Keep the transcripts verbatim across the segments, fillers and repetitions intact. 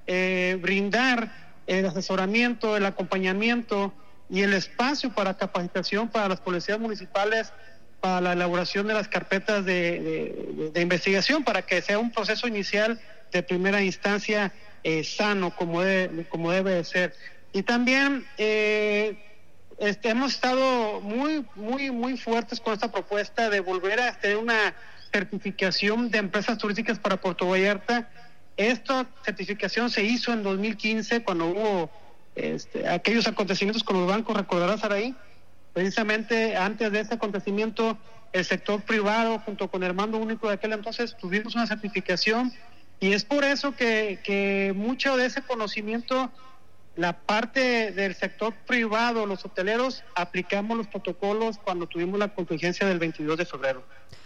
eh, brindar el asesoramiento, el acompañamiento y el espacio para capacitación para las policías municipales, para la elaboración de las carpetas de, de, de investigación, para que sea un proceso inicial de primera instancia eh, sano, como debe, como debe de ser. Y también eh, este, hemos estado muy, muy, muy fuertes con esta propuesta de volver a tener una certificación de empresas turísticas para Puerto Vallarta. Esta certificación se hizo en dos mil quince, cuando hubo este, aquellos acontecimientos con los bancos, recordarás, Araí. Precisamente antes de ese acontecimiento, el sector privado, junto con el mando único de aquel entonces, tuvimos una certificación, y es por eso que, que mucho de ese conocimiento, la parte del sector privado, los hoteleros, aplicamos los protocolos cuando tuvimos la contingencia del veintidós de febrero.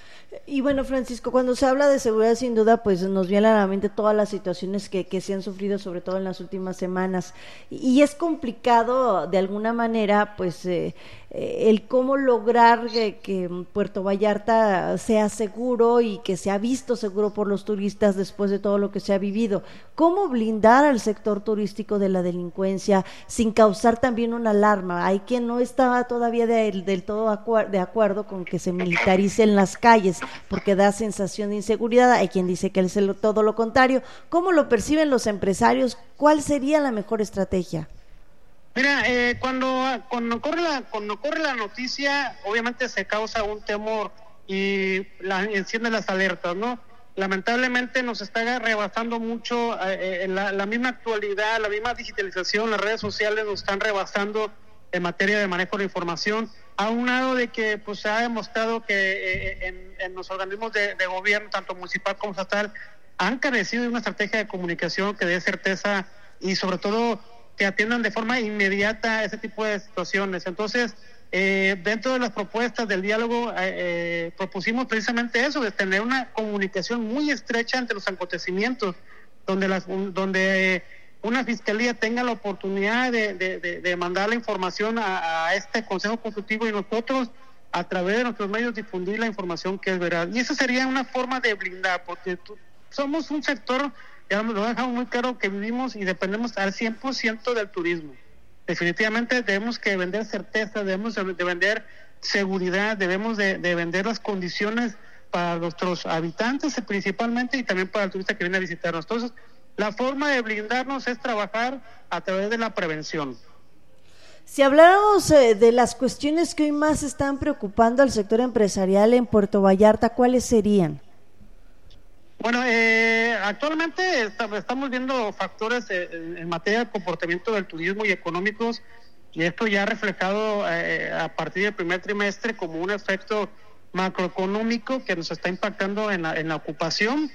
Y bueno, Francisco, cuando se habla de seguridad, sin duda, pues nos vienen a la mente todas las situaciones que, que se han sufrido, sobre todo en las últimas semanas, y es complicado de alguna manera, pues eh, el cómo lograr que, que Puerto Vallarta sea seguro y que sea visto seguro por los turistas después de todo lo que se ha vivido. ¿Cómo blindar al sector turístico de la delincuencia sin causar también una alarma? Hay quien no está todavía de, del todo acuer- de acuerdo con que se militaricen las calles, porque da sensación de inseguridad. Hay quien dice que es el, todo lo contrario. ¿Cómo lo perciben los empresarios? ¿Cuál sería la mejor estrategia? Mira, eh, cuando cuando corre la cuando corre la noticia, obviamente se causa un temor y la, enciende las alertas, ¿no? Lamentablemente nos está rebasando mucho eh, la, la misma actualidad, la misma digitalización, las redes sociales nos están rebasando en materia de manejo de información, aunado de que pues se ha demostrado que eh, en, en los organismos de, de gobierno, tanto municipal como estatal, han carecido de una estrategia de comunicación que dé certeza y sobre todo que atiendan de forma inmediata ese tipo de situaciones. Entonces, eh, dentro de las propuestas del diálogo, eh, eh, propusimos precisamente eso, de tener una comunicación muy estrecha entre los acontecimientos, donde las, un, donde una fiscalía tenga la oportunidad de, de, de, de mandar la información a, a este Consejo Consultivo y nosotros, a través de nuestros medios, difundir la información que es veraz. Y esa sería una forma de blindar, porque tú, somos un sector, ya lo dejamos muy claro, que vivimos y dependemos al cien por ciento del turismo. Definitivamente debemos que vender certeza, debemos de vender seguridad, debemos de, de vender las condiciones para nuestros habitantes principalmente y también para el turista que viene a visitarnos. Entonces, la forma de blindarnos es trabajar a través de la prevención. Si habláramos eh, de las cuestiones que hoy más están preocupando al sector empresarial en Puerto Vallarta, ¿cuáles serían? Bueno, eh, actualmente estamos viendo factores en, en materia de comportamiento del turismo y económicos, y esto ya ha reflejado eh, a partir del primer trimestre como un efecto macroeconómico que nos está impactando en la, en la ocupación.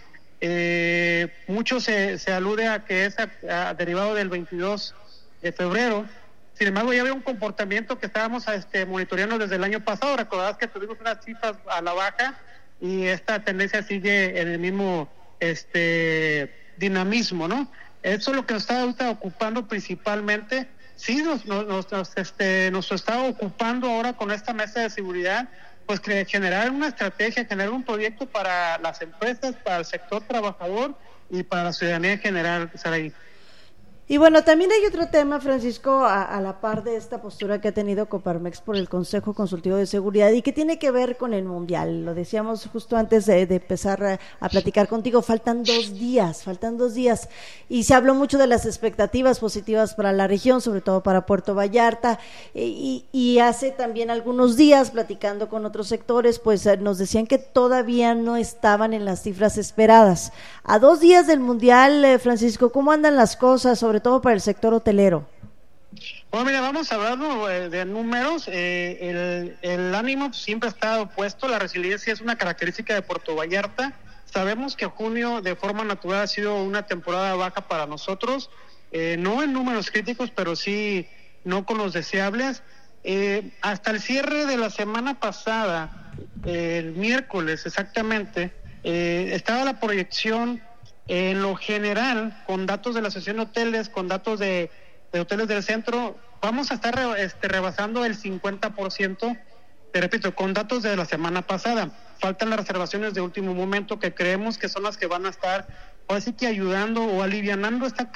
Eh, mucho se, se alude a que es a, a, derivado del veintidós de febrero. Sin embargo, ya había un comportamiento que estábamos este, monitoreando desde el año pasado. Recordarás que tuvimos unas cifras a la baja y esta tendencia sigue en el mismo este dinamismo, ¿no? Eso es lo que nos está ahorita ocupando principalmente. Sí, nos, nos, nos, este, nos está ocupando ahora con esta mesa de seguridad, pues que generar una estrategia, generar un proyecto para las empresas, para el sector trabajador y para la ciudadanía en general, Saraí. Y bueno, también hay otro tema, Francisco, a, a la par de esta postura que ha tenido Coparmex por el Consejo Consultivo de Seguridad y que tiene que ver con el Mundial. Lo decíamos justo antes de, de empezar a, a platicar contigo, faltan dos días, faltan dos días y se habló mucho de las expectativas positivas para la región, sobre todo para Puerto Vallarta, y, y hace también algunos días, platicando con otros sectores, pues nos decían que todavía no estaban en las cifras esperadas. A dos días del Mundial, eh, Francisco, ¿cómo andan las cosas, sobre sobre todo para el sector hotelero? Bueno, mira, vamos a hablar de, de números. Eh, el, el ánimo siempre ha estado puesto, la resiliencia es una característica de Puerto Vallarta. Sabemos que junio de forma natural ha sido una temporada baja para nosotros, eh, no en números críticos, pero sí no con los deseables. Eh, hasta el cierre de la semana pasada, eh, el miércoles exactamente, eh, estaba la proyección en lo general, con datos de la Asociación de Hoteles, con datos de, de hoteles del centro, vamos a estar re, este, rebasando el cincuenta por ciento, te repito, con datos de la semana pasada. Faltan las reservaciones de último momento que creemos que son las que van a estar, ahora sí que ayudando o alivianando esta